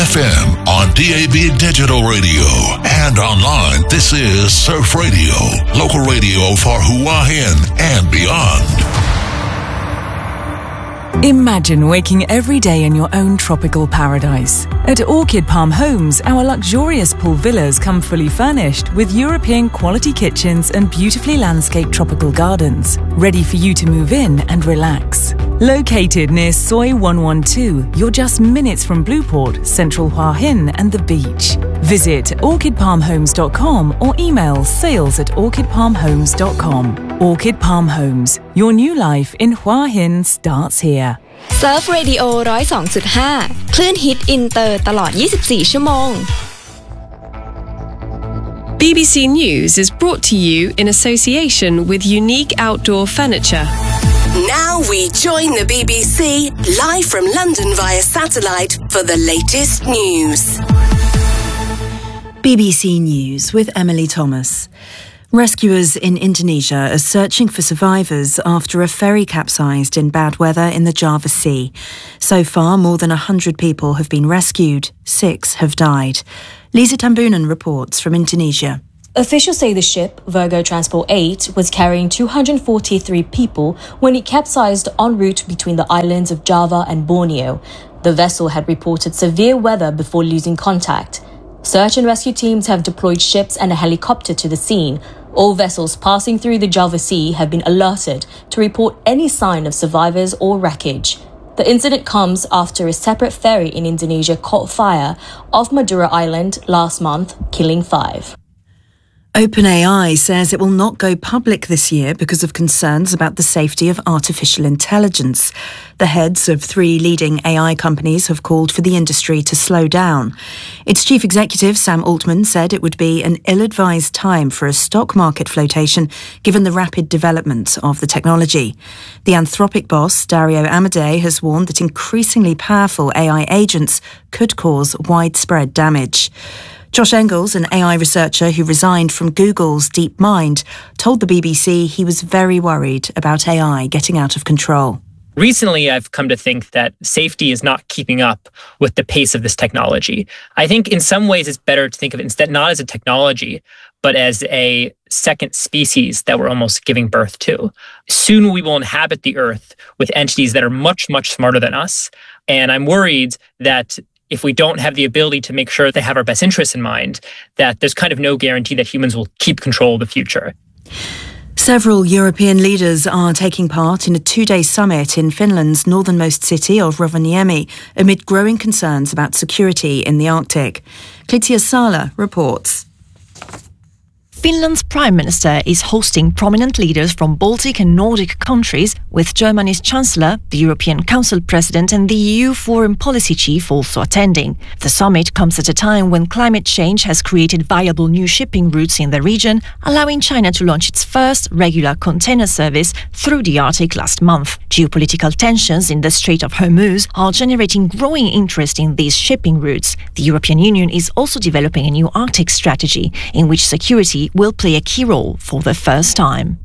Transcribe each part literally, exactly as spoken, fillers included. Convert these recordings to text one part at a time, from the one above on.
F M, on D A B digital radio, and online. This is Surf Radio, local radio for Hua Hin and beyond. Imagine waking every day in your own tropical paradise. At Orchid Palm Homes, our luxurious pool villas come fully furnished with European quality kitchens and beautifully landscaped tropical gardens, ready for you to move in and relax. Located near Soi one one two, you're just minutes from Blueport, Central Hua Hin and the beach. Visit orchid palm homes dot com or email sales at orchid palm homes dot com. Orchid Palm Homes, your new life in Hua Hin starts here. Surf Radio หนึ่งศูนย์สองจุดห้า คลื่นฮิตอินเตอร์ตลอดยี่สิบสี่ชั่วโมง B B C News is brought to you in association with Unique Outdoor Furniture. Now we join the B B C live from London via satellite for the latest news. B B C News with Emily Thomas. Rescuers in Indonesia are searching for survivors after a ferry capsized in bad weather in the Java Sea. So far, more than one hundred people have been rescued. Six have died. Lisa Tambunan reports from Indonesia. Officials say the ship, Virgo Transport eight, was carrying two hundred forty-three people when it capsized en route between the islands of Java and Borneo. The vessel had reported severe weather before losing contact. Search and rescue teams have deployed ships and a helicopter to the scene. All vessels passing through the Java Sea have been alerted to report any sign of survivors or wreckage. The incident comes after a separate ferry in Indonesia caught fire off Madura Island last month, killing five. OpenAI says it will not go public this year because of concerns about the safety of artificial intelligence. The heads of three leading A I companies have called for the industry to slow down. Its chief executive, Sam Altman, said it would be an ill-advised time for a stock market flotation given the rapid development of the technology. The Anthropic boss, Dario Amodei, has warned that increasingly powerful A I agents could cause widespread damage. Josh Engels, an A I researcher who resigned from Google's DeepMind, told the B B C he was very worried about A I getting out of control. Recently, I've come to think that safety is not keeping up with the pace of this technology. I think in some ways it's better to think of it instead not as a technology, but as a second species that we're almost giving birth to. Soon we will inhabit the Earth with entities that are much, much smarter than us. And I'm worried that if we don't have the ability to make sure they have our best interests in mind, that there's kind of no guarantee that humans will keep control of the future. Several European leaders are taking part in a two-day summit in Finland's northernmost city of Rovaniemi amid growing concerns about security in the Arctic. Klitsia Sala reports. Finland's Prime Minister is hosting prominent leaders from Baltic and Nordic countries, with Germany's Chancellor, the European Council President and the E U Foreign Policy Chief also attending. The summit comes at a time when climate change has created viable new shipping routes in the region, allowing China to launch its first regular container service through the Arctic last month. Geopolitical tensions in the Strait of Hormuz are generating growing interest in these shipping routes. The European Union is also developing a new Arctic strategy in which security will play a key role for the first time.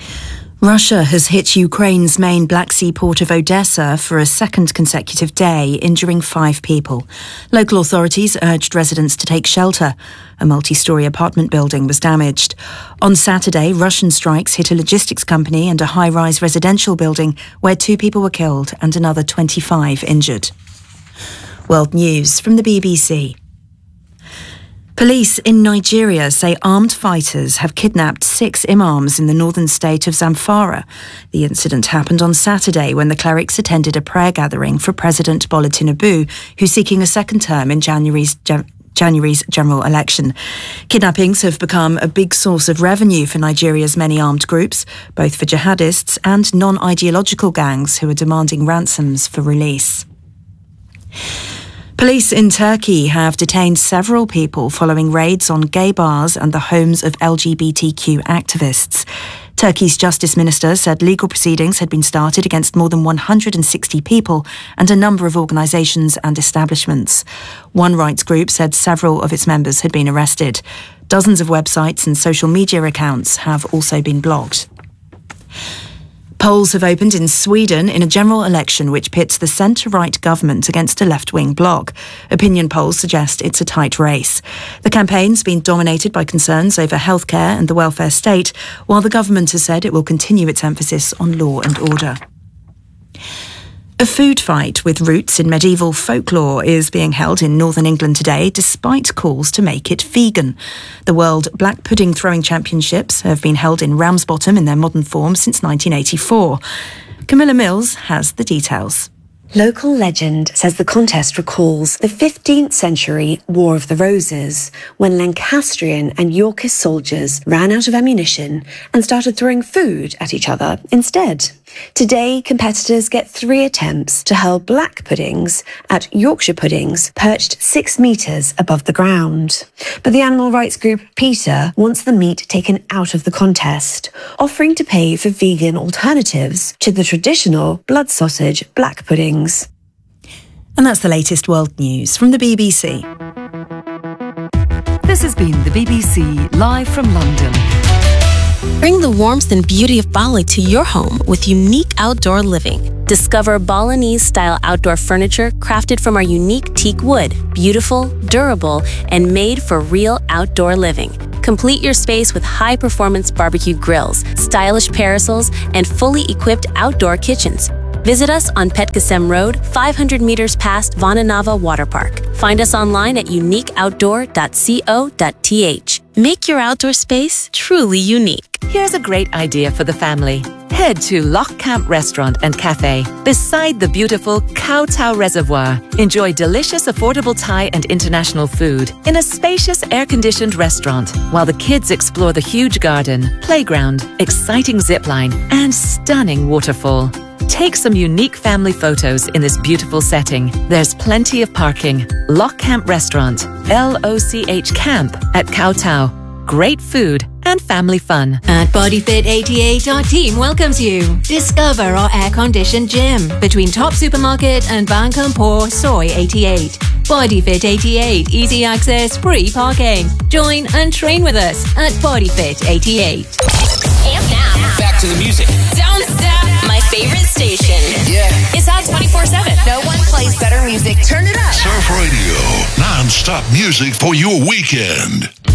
Russia has hit Ukraine's main Black Sea port of Odessa for a second consecutive day, injuring five people. Local authorities urged residents to take shelter. A multi-storey apartment building was damaged. On Saturday, Russian strikes hit a logistics company and a high-rise residential building where two people were killed and another twenty-five injured. World News from the B B C. Police in Nigeria say armed fighters have kidnapped six imams in the northern state of Zamfara. The incident happened on Saturday when the clerics attended a prayer gathering for President Bola Tinubu, who's seeking a second term in January's January's general election. Kidnappings have become a big source of revenue for Nigeria's many armed groups, both for jihadists and non-ideological gangs who are demanding ransoms for release. Police in Turkey have detained several people following raids on gay bars and the homes of L G B T Q activists. Turkey's Justice Minister said legal proceedings had been started against more than one hundred sixty people and a number of organisations and establishments. One rights group said several of its members had been arrested. Dozens of websites and social media accounts have also been blocked. Polls have opened in Sweden in a general election which pits the centre-right government against a left-wing bloc. Opinion polls suggest it's a tight race. The campaign's been dominated by concerns over healthcare and the welfare state, while the government has said it will continue its emphasis on law and order. A food fight with roots in medieval folklore is being held in northern England today, despite calls to make it vegan. The World Black Pudding Throwing Championships have been held in Ramsbottom in their modern form since nineteen eighty-four. Camilla Mills has the details. Local legend says the contest recalls the fifteenth century War of the Roses, when Lancastrian and Yorkist soldiers ran out of ammunition and started throwing food at each other instead. Today, competitors get three attempts to hurl black puddings at Yorkshire puddings perched six metres above the ground. But the animal rights group PETA wants the meat taken out of the contest, offering to pay for vegan alternatives to the traditional blood sausage black puddings. And that's the latest world news from the B B C. This has been the B B C live from London. Bring the warmth and beauty of Bali to your home with unique outdoor living. Discover Balinese-style outdoor furniture crafted from our unique teak wood, beautiful, durable, and made for real outdoor living. Complete your space with high-performance barbecue grills, stylish parasols, and fully equipped outdoor kitchens. Visit us on Petkasem Road, five hundred meters past Vananava Water Park. Find us online at unique outdoor dot co dot t h. Make your outdoor space truly unique. Here's a great idea for the family. Head to Loch Camp Restaurant and Cafe beside the beautiful Koh Tao Reservoir. Enjoy delicious, affordable Thai and international food in a spacious, air-conditioned restaurant while the kids explore the huge garden, playground, exciting zipline, and stunning waterfall. Take some unique family photos in this beautiful setting. There's plenty of parking. Loch Camp Restaurant, L O C H Camp at Koh Tao. Great food and family fun. At Bodyfit eighty-eight, our team welcomes you. Discover our air-conditioned gym between Top Supermarket and Bankampur Soy eighty-eight. Bodyfit eighty-eight, easy access, free parking. Join and train with us at Bodyfit eighty-eight. And now, back to the music. Don't stop. My favorite station. Yeah. It's on twenty-four seven. No one plays better music. Turn it up. Surf Radio. Non-stop music for your weekend.